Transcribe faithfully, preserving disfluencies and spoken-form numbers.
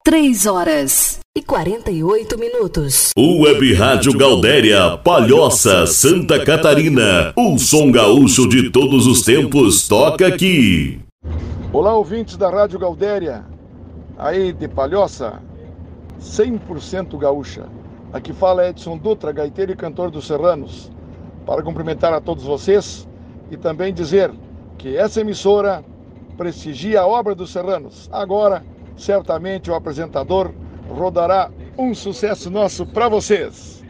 Três horas e quarenta e oito minutos. Web Rádio Gaudéria, Palhoça, Santa Catarina. O som gaúcho de todos os tempos toca aqui. Olá, ouvintes da Rádio Gaudéria, aí de Palhoça, cem por cento gaúcha. Aqui fala Edson Dutra, gaiteiro e cantor dos Serranos, para cumprimentar a todos vocês e também dizer que essa emissora prestigia a obra dos Serranos. Agora, certamente o apresentador rodará um sucesso nosso para vocês.